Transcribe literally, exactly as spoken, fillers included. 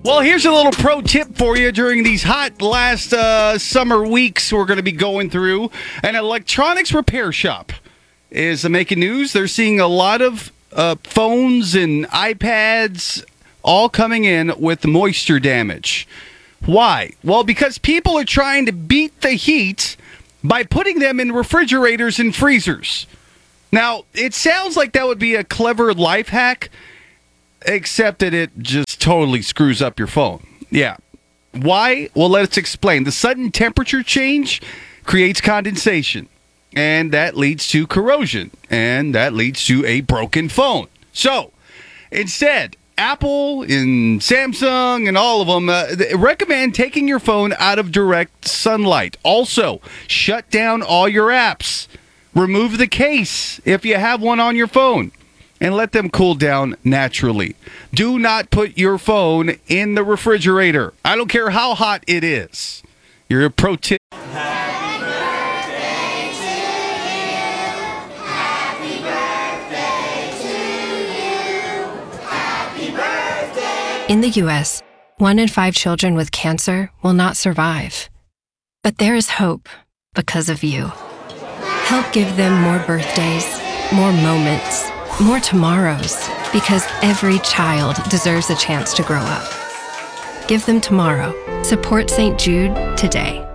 Well, here's a little pro tip for you during these hot last uh, summer weeks we're going to be going through. An electronics repair shop is making news. They're seeing a lot of uh, phones and iPads all coming in with moisture damage. Why? Well, because people are trying to beat the heat by putting them in refrigerators and freezers. Now, it sounds like that would be a clever life hack, except that it just totally screws up your phone. Yeah. Why? Well, let's explain. The sudden temperature change creates condensation, and that leads to corrosion, and that leads to a broken phone. So, instead, Apple and Samsung and all of them uh, recommend taking your phone out of direct sunlight. Also, shut down all your apps. Remove the case if you have one on your phone, and let them cool down naturally. Do not put your phone in the refrigerator. I don't care how hot it is. You're a pro tip. Happy birthday to you. Happy birthday to you. Happy birthday. In the U S, one in five children with cancer will not survive. But there is hope because of you. Help give them more birthdays, more moments, more tomorrows, because every child deserves a chance to grow up. Give them tomorrow. Support Saint Jude today.